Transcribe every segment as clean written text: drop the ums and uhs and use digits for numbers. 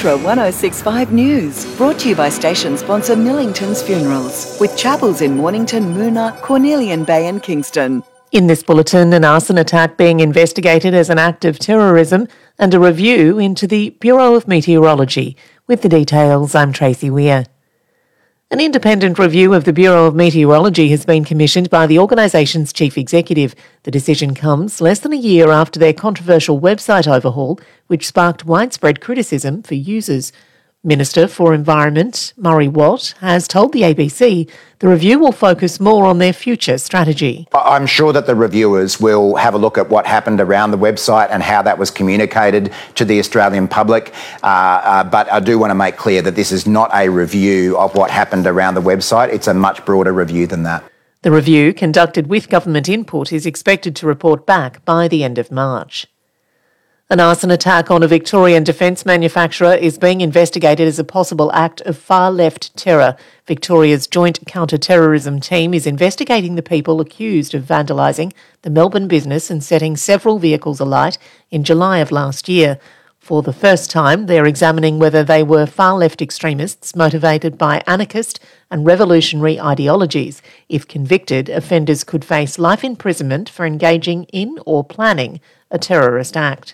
Extra 1065 News, brought to you by station sponsor Millington's Funerals, with chapels in Mornington, Moona, Cornelian Bay and Kingston. In this bulletin, an arson attack being investigated as an act of terrorism and a review into the Bureau of Meteorology. With the details, I'm Tracy Weir. An independent review of the Bureau of Meteorology has been commissioned by the organisation's chief executive. The decision comes less than a year after their controversial website overhaul, which sparked widespread criticism for users. Minister for Environment, Murray Watt, has told the ABC the review will focus more on their future strategy. I'm sure that the reviewers will have a look at what happened around the website and how that was communicated to the Australian public. But I do want to make clear that this is not a review of what happened around the website. It's a much broader review than that. The review, conducted with government input, is expected to report back by the end of March. An arson attack on a Victorian defence manufacturer is being investigated as a possible act of far-left terror. Victoria's Joint Counter-Terrorism Team is investigating the people accused of vandalising the Melbourne business and setting several vehicles alight in July of last year. For the first time, they're examining whether they were far-left extremists motivated by anarchist and revolutionary ideologies. If convicted, offenders could face life imprisonment for engaging in or planning a terrorist act.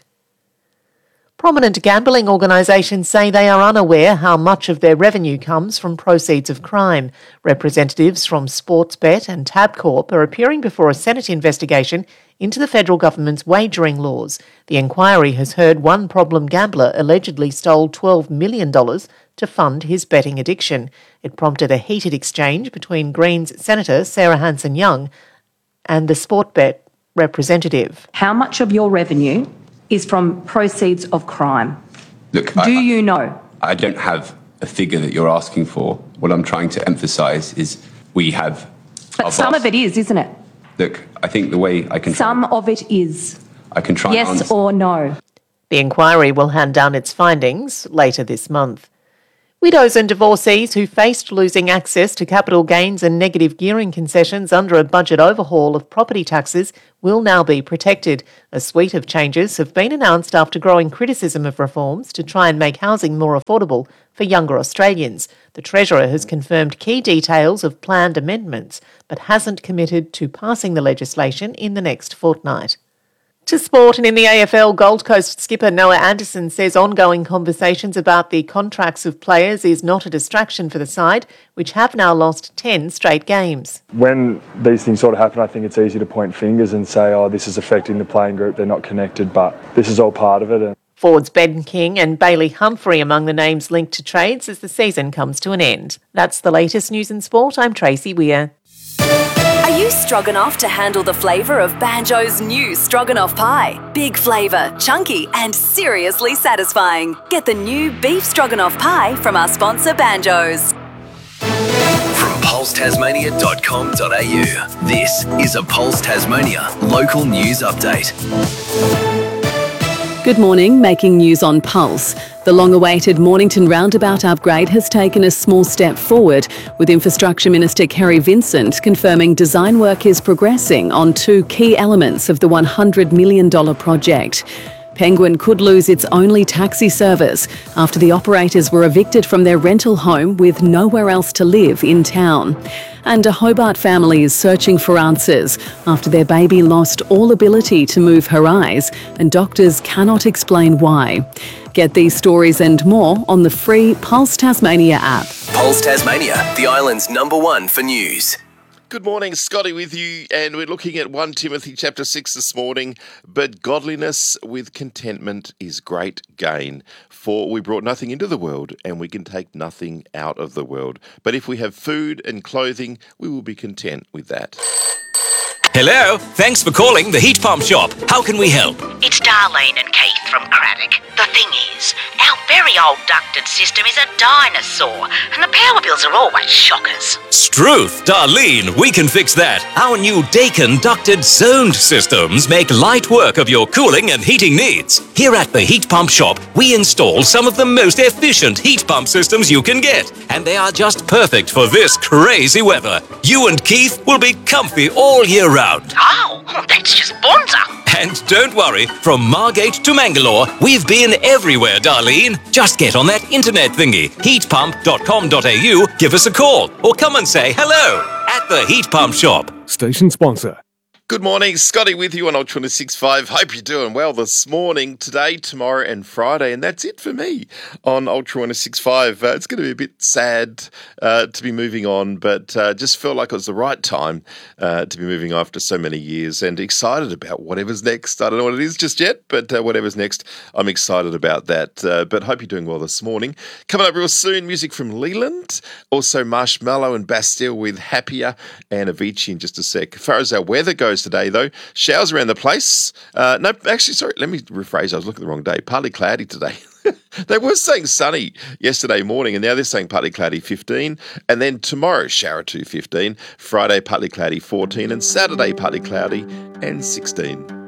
Prominent gambling organisations say they are unaware how much of their revenue comes from proceeds of crime. Representatives from Sportsbet and Tabcorp are appearing before a Senate investigation into the federal government's wagering laws. The inquiry has heard one problem gambler allegedly stole $12 million to fund his betting addiction. It prompted a heated exchange between Greens Senator Sarah Hanson-Young and the Sportsbet representative. How much of your revenue is from proceeds of crime? Look, you know? I don't have a figure that you're asking for. What I'm trying to emphasise is we have... But some of it is, isn't it? Look, I think the way I can... Some of it is. I can try and Yes or no? The inquiry will hand down its findings later this month. Widows and divorcees who faced losing access to capital gains and negative gearing concessions under a budget overhaul of property taxes will now be protected. A suite of changes have been announced after growing criticism of reforms to try and make housing more affordable for younger Australians. The Treasurer has confirmed key details of planned amendments, but hasn't committed to passing the legislation in the next fortnight. To sport, and in the AFL, Gold Coast skipper Noah Anderson says ongoing conversations about the contracts of players is not a distraction for the side, which have now lost 10 straight games. When these things sort of happen, I think it's easy to point fingers and say, oh, this is affecting the playing group, they're not connected, but this is all part of it. Forwards Ben King and Bailey Humphrey among the names linked to trades as the season comes to an end. That's the latest news in sport. I'm Tracy Weir. Are you stroganoff to handle the flavour of Banjo's new stroganoff pie? Big flavour, chunky and seriously satisfying. Get the new beef stroganoff pie from our sponsor Banjo's. From pulsetasmania.com.au, this is a Pulse Tasmania local news update. Good morning, making news on Pulse. The long-awaited Mornington roundabout upgrade has taken a small step forward, with Infrastructure Minister Kerry Vincent confirming design work is progressing on two key elements of the $100 million project. Penguin could lose its only taxi service after the operators were evicted from their rental home with nowhere else to live in town. And a Hobart family is searching for answers after their baby lost all ability to move her eyes, and doctors cannot explain why. Get these stories and more on the free Pulse Tasmania app. Pulse Tasmania, the island's #1 for news. Good morning, Scotty with you, and we're looking at 1 Timothy chapter 6 this morning. But godliness with contentment is great gain, for we brought nothing into the world, and we can take nothing out of the world. But if we have food and clothing, we will be content with that. Hello, thanks for calling the Heat Pump Shop. How can we help? It's Darlene and Keith from Craddock. The thing is, our very old ducted system is a dinosaur, and the power bills are always shockers. Struth, Darlene, we can fix that. Our new Daikin ducted zoned systems make light work of your cooling and heating needs. Here at the Heat Pump Shop, we install some of the most efficient heat pump systems you can get, and they are just perfect for this crazy weather. You and Keith will be comfy all year round. Oh, that's just bonza. And don't worry, from Margate to Mangalore, we've been everywhere, Darlene. Just get on that internet thingy, heatpump.com.au, give us a call, or come and say hello at the Heat Pump Shop. Station sponsor. Good morning, Scotty with you on Ultra 106.5. Hope you're doing well this morning, today, tomorrow and Friday, and that's it for me on Ultra 106.5. It's going to be a bit sad to be moving on, but just felt like it was the right time to be moving after so many years and excited about whatever's next. I don't know what it is just yet, but whatever's next, I'm excited about that. But hope you're doing well this morning. Coming up real soon, music from Leland, also Marshmallow and Bastille with Happier, and Avicii in just a sec. As far as our weather goes today, though, showers around the place. Let me rephrase. I was looking at the wrong day. Partly cloudy today. They were saying sunny yesterday morning, and now they're saying partly cloudy 15. And then tomorrow, shower 2 15. Friday, partly cloudy 14. And Saturday, partly cloudy and 16.